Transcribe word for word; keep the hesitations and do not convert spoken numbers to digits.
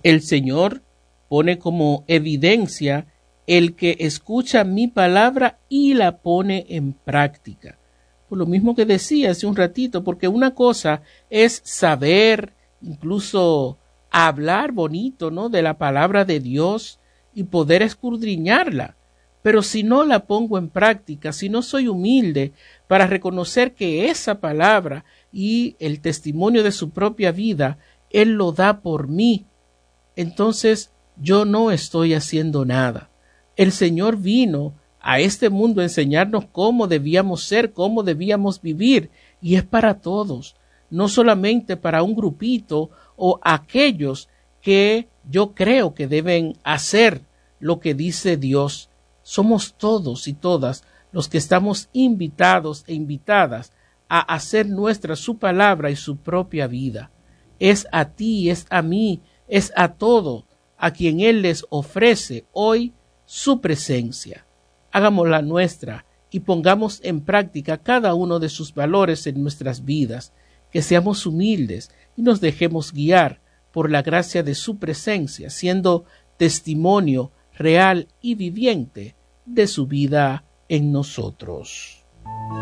El Señor pone como evidencia el que escucha mi palabra y la pone en práctica. Por lo mismo que decía hace un ratito, porque una cosa es saber, incluso hablar bonito, ¿no?, de la palabra de Dios y poder escudriñarla. Pero si no la pongo en práctica, si no soy humilde para reconocer que esa palabra y el testimonio de su propia vida, Él lo da por mí, entonces yo no estoy haciendo nada. El Señor vino a este mundo a enseñarnos cómo debíamos ser, cómo debíamos vivir, y es para todos, no solamente para un grupito o aquellos que yo creo que deben hacer lo que dice Dios. Somos todos y todas los que estamos invitados e invitadas a hacer nuestra su palabra y su propia vida. Es a ti, es a mí, es a todo a quien Él les ofrece hoy su presencia. Hagámosla nuestra y pongamos en práctica cada uno de sus valores en nuestras vidas, que seamos humildes y nos dejemos guiar por la gracia de su presencia, siendo testimonio real y viviente de su vida en nosotros.